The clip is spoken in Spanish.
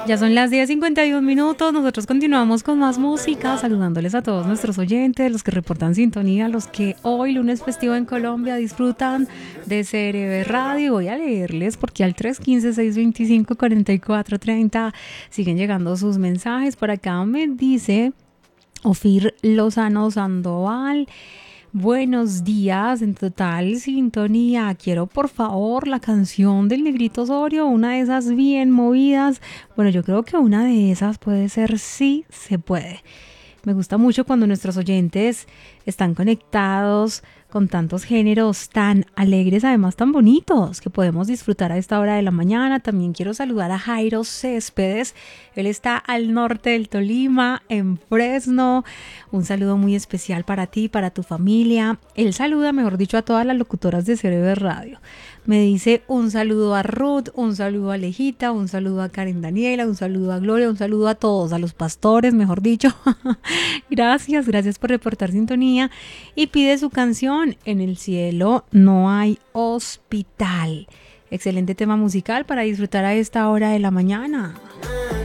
Ya son las 10:51. Nosotros continuamos con más música, saludándoles a todos nuestros oyentes, los que reportan sintonía, los que hoy, lunes festivo en Colombia, disfrutan de CRB Radio. Voy a leerles porque al 315-625-4430 siguen llegando sus mensajes. Por acá me dice Ofir Lozano Sandoval: buenos días, en total sintonía. Quiero por favor la canción del Negrito Osorio, una de esas bien movidas. Bueno, yo creo que una de esas puede ser Sí se puede. Me gusta mucho cuando nuestros oyentes están conectados con tantos géneros tan alegres, además tan bonitos, que podemos disfrutar a esta hora de la mañana. También quiero saludar a Jairo Céspedes. Él está al norte del Tolima, en Fresno. Un saludo muy especial para ti, para tu familia. Él saluda, mejor dicho, a todas las locutoras de CRB Radio. Me dice un saludo a Ruth, un saludo a Alejita, un saludo a Karen Daniela, un saludo a Gloria, un saludo a todos, a los pastores, mejor dicho. Gracias por reportar sintonía. Y pide su canción En el cielo no hay hospital. Excelente tema musical para disfrutar a esta hora de la mañana.